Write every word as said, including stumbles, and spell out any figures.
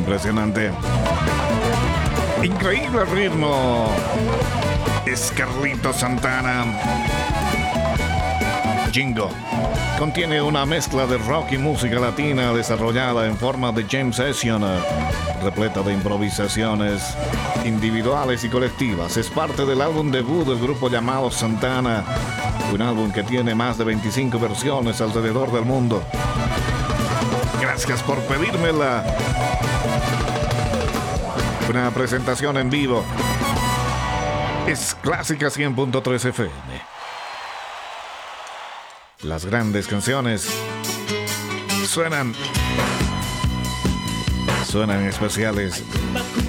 Impresionante. Increíble ritmo. Es Carlitos Santana. Jingo. Contiene una mezcla de rock y música latina desarrollada en forma de jam session, repleta de improvisaciones individuales y colectivas. Es parte del álbum debut del grupo llamado Santana, un álbum que tiene más de veinticinco versiones alrededor del mundo. Gracias por pedírmela. Una presentación en vivo. Es Clásica cien punto tres F M. Las grandes canciones suenan, suenan especiales.